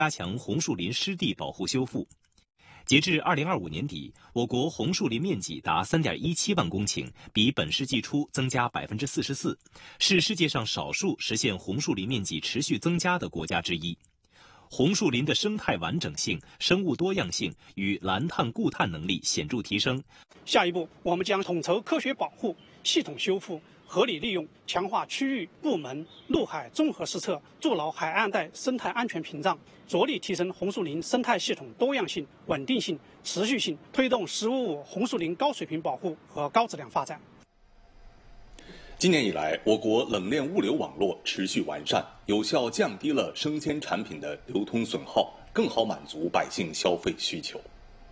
加强红树林湿地保护修复。截至2025年底，我国红树林面积达3.17万公顷，比本世纪初增加44%，是世界上少数实现红树林面积持续增加的国家之一。红树林的生态完整性、生物多样性与蓝碳固碳能力显著提升。 下一步，我们将统筹科学保护、系统修复、合理利用，强化区域、部门、陆海综合施策，筑牢海岸带生态安全屏障，着力提升红树林生态系统多样性、稳定性、持续性，推动“1055”红树林高水平保护和高质量发展。 今年以来，我国冷链物流网络持续完善，有效降低了生鲜产品的流通损耗，更好满足百姓消费需求。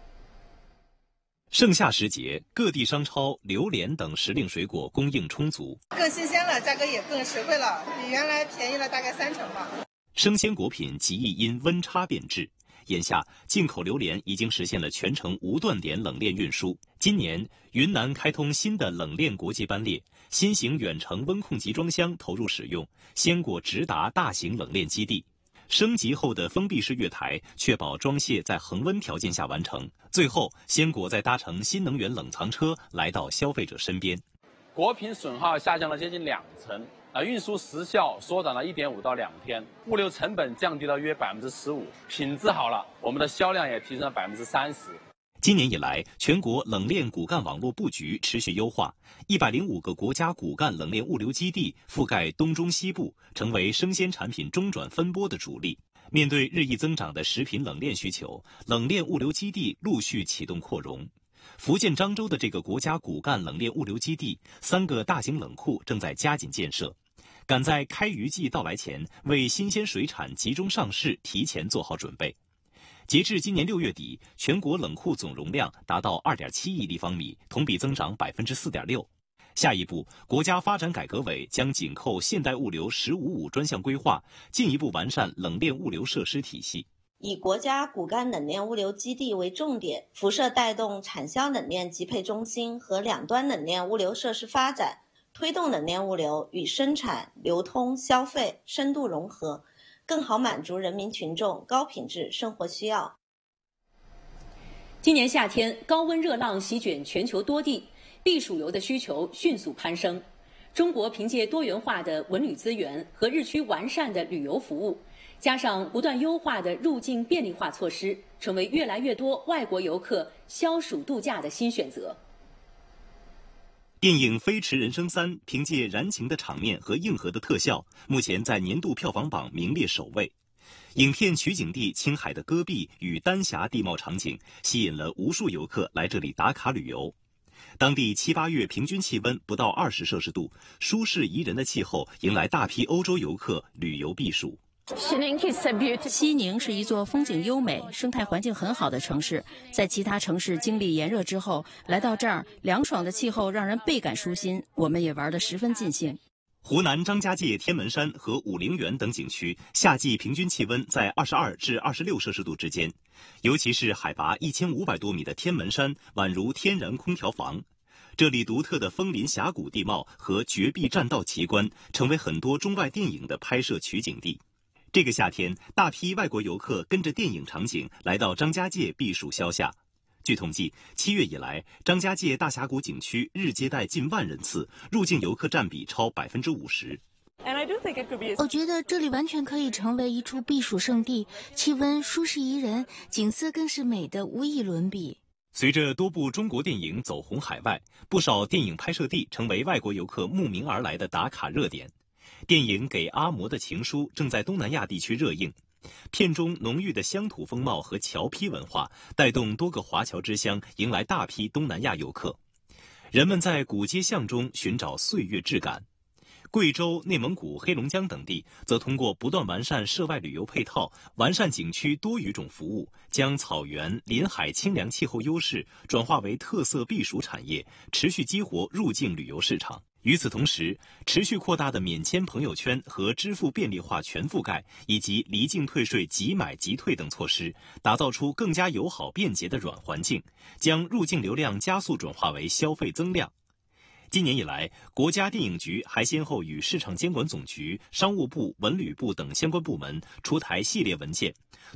盛夏时节，各地商超榴莲等时令水果供应充足， 更新鲜了，价格也更实惠了，比原来便宜了大概30%吧。 生鲜果品极易因温差变质。眼下，进口榴莲已经实现了全程无断点冷链运输。今年，云南开通新的冷链国际班列，新型远程温控集装箱投入使用，鲜果直达大型冷链基地。升级后的封闭式月台确保装卸在恒温条件下完成。最后，鲜果再搭乘新能源冷藏车来到消费者身边。 果品损耗下降了接近2成，运输时效缩短了1.5到2天，物流成本降低了约15%，品质好了，我们的销量也提升了30%。 今年以来，全国冷链骨干网络布局持续优化，105个国家骨干冷链物流基地覆盖东中西部，成为生鲜产品中转分拨的主力。面对日益增长的食品冷链需求，冷链物流基地陆续启动扩容。福建漳州的这个国家骨干冷链物流基地，3个大型冷库正在加紧建设，赶在开渔季到来前，为新鲜水产集中上市提前做好准备。截至今年6月底，全国冷库总容量达到2.7亿立方米，同比增长4.6%。下一步，国家发展改革委将紧扣现代物流“1055”专项规划，进一步完善冷链物流设施体系。 以国家骨干冷链物流基地为重点，辐射带动产销冷链集配中心和两端冷链物流设施发展，推动冷链物流与生产、流通、消费深度融合，更好满足人民群众高品质生活需要。 今年夏天，高温热浪席卷全球多地，避暑游的需求迅速攀升。中国凭借多元化的文旅资源和日趋完善的旅游服务，加上不断优化的入境便利化措施，成为越来越多外国游客消暑度假的新选择。 电影《飞驰人生3》凭借燃情的场面和硬核的特效，目前在年度票房榜名列首位。影片取景地青海的戈壁与丹霞地貌场景，吸引了无数游客来这里打卡旅游。当地7、8月平均气温不到20摄氏度，舒适宜人的气候迎来大批欧洲游客旅游避暑。 西宁是一座风景优美、生态环境很好的城市，在其他城市经历炎热之后，来到这儿，凉爽的气候让人倍感舒心，我们也玩得十分尽兴。 湖南张家界天门山和武陵源等景区夏季平均气温在22至26摄氏度之间，尤其是海拔1500多米的天门山宛如天然空调房。这里独特的枫林峡谷地貌和绝壁栈道奇观，成为很多中外电影的拍摄取景地。这个夏天，大批外国游客跟着电影场景来到张家界避暑消夏。据统计，7月以来，张家界大峡谷景区日接待近万人次，入境游客占比超50%。 我觉得这里完全可以成为一处避暑胜地，气温舒适宜人，景色更是美得无以伦比。 随着多部中国电影走红海外，不少电影拍摄地成为外国游客慕名而来的打卡热点。电影《给阿嬷的情书》正在东南亚地区热映，片中浓郁的乡土风貌和侨批文化，带动多个华侨之乡迎来大批东南亚游客。人们在古街巷中寻找岁月质感。贵州、内蒙古、黑龙江等地则通过不断完善涉外旅游配套，完善景区多语种服务，将草原、临海清凉气候优势转化为特色避暑产业，持续激活入境旅游市场。与此同时，持续扩大的免签朋友圈和支付便利化全覆盖，以及离境退税即买即退等措施，打造出更加友好便捷的软环境，将入境流量加速转化为消费增量。今年以来，国家电影局还先后与市场监管总局、商务部、文旅部等相关部门出台系列文件，